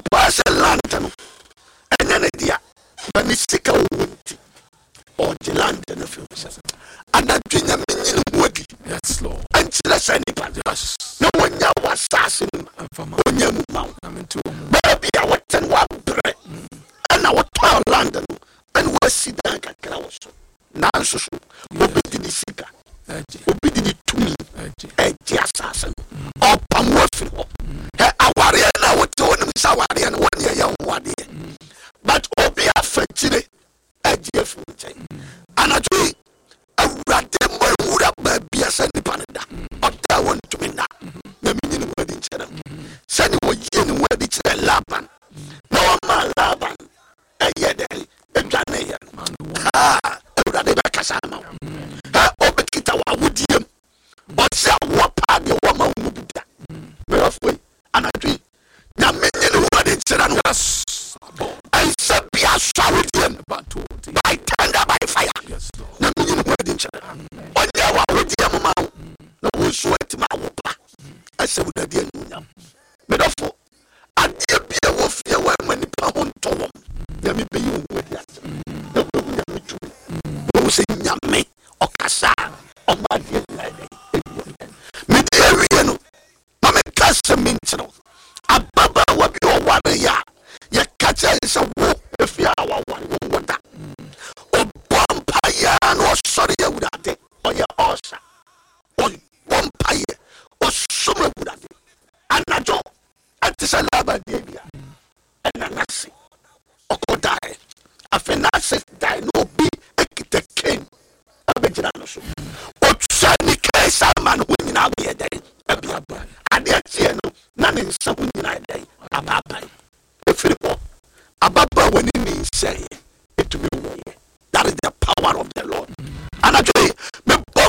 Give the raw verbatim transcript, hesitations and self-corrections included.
was a lantern, and then a dear, but it's sick of or the lantern of yours. And that dream a million woody, yes, Lord, and let's anybody else. No one was assassin from a young mountain to maybe I was ten one bread, and I was town London, and was sit down at Klaus. Now, so, obey the seeker, obey the to me, a assassin, or Pamwafil. I warrior now, what told him Sawari and one year young one year. But obey a fetching a dear food. And I do a ratem would have be a sandy panada, or that one to me now. The meaning wedding channel. Sandy was yin wedding channel Laban. No man Laban, a yeday, a Ghanaian. Ah, a Radeba Casama. Ah, Obekita would him. But say what part your woman would be done. Halfway, and I dream. Now, many wedding channel. I said, be a sorry by thunder by fire. Yes, Lord. When you are with your mouth, no one sweat my whoop. I said, with the end, therefore, I dare be a wolf here when the pound to them. Let me be you with that. No, no, no, no, say, Yame, or Cassa, or my dear lady. Me dear, you know, Mamma Cassa Minto. A baba will be a warrior. Your catcher is a wolf if you are one water. Oh, vampire, no sorry, I would have it. Or your horse. Oh, vampire, or summer would have it. And I don't. At this alaba, Davia. And I see. Or could die. A finance die no be a kitten king. A vegetarian. Or Sunny case, a man winning out be a day. A blabber. And yet, none in some winning day. A baba. Philip, Ababa when he say it will be. That is the power of